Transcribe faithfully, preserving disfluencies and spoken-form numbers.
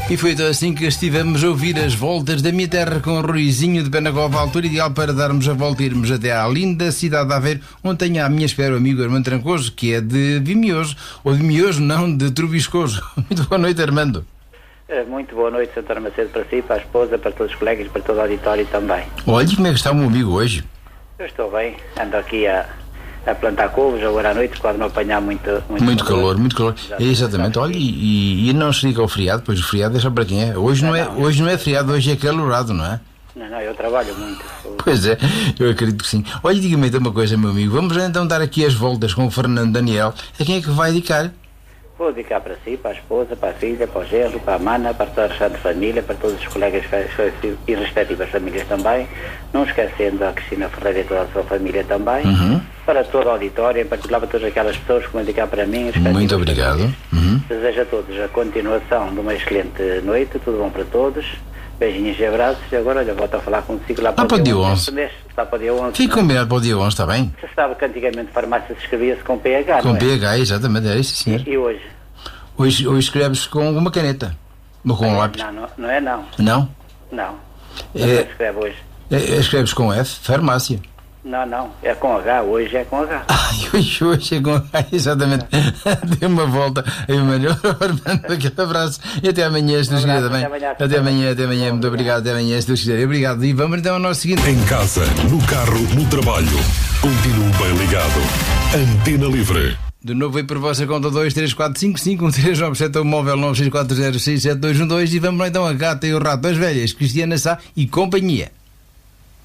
E foi então assim que estivemos a ouvir as voltas da minha terra com o Ruizinho de Penacova, a altura ideal para darmos a volta e irmos até à linda cidade de Aveiro, onde tenho à minha espera o amigo Armando Trancoso, que é de Vimioso, ou de Mioso, não, de Trubiscoso. Muito boa noite, Armando. Muito boa noite, Santana Macedo, para si, para a esposa, para todos os colegas, para todo o auditório também. Olha, como é que está o meu amigo hoje? Eu estou bem, ando aqui a, a plantar couves agora à noite, quando não apanhar muito Muito, muito calor, calor, muito calor. Exatamente, exatamente. Olha, e, e não se liga ao feriado, pois o feriado deixa para quem é. Hoje não, não, é, não. Hoje não é feriado, hoje é calorado, não é? Não, não, eu trabalho muito. Pois é, eu acredito que sim. Olha, diga-me então uma coisa, meu amigo, vamos então dar aqui as voltas com o Fernando Daniel. A quem é que vai dedicar? Vou dedicar para si, para a esposa, para a filha, para o genro, para a mana, para toda a restante família, para todos os colegas e respectivas famílias também, não esquecendo a Cristina Ferreira e toda a sua família também, uhum. Para todo o auditório, em particular para todas aquelas pessoas que vão dedicar para mim. Muito obrigado. Uhum. Desejo a todos a continuação de uma excelente noite, tudo bom para todos. Beijinhos e abraços. E agora, olha, volto a falar consigo lá para, ah, para o dia onze. Lá para o dia onze. Fique combinado para o dia onze, está bem? Você sabe que antigamente farmácia se escrevia-se com P H, com não é? P H, exatamente, é isso, sim. E, e hoje? Hoje, hoje escreve-se com uma caneta. Ou com um lápis. Não, não, não é não. Não? Não. É, não se escreve hoje. É, escreve-se com F, farmácia. Não, não, é com H, hoje é com H. Ai, hoje, hoje é com H, exatamente. Dê uma volta. Aí, Manuel, aquele abraço. E até amanhã, se Deus quiser também. Até amanhã, até amanhã, até amanhã. Muito obrigado, até amanhã, se Deus quiser. Obrigado. E vamos então ao nosso seguinte. Em casa, no carro, no trabalho. Continue bem ligado. Antena Livre. De novo aí por vossa conta dois três quatro cinco cinco um três nove sete, o móvel nove seis quatro zero seis sete dois um dois. E vamos lá então a Gata e o Rato, as velhas, Cristiana Sá e companhia.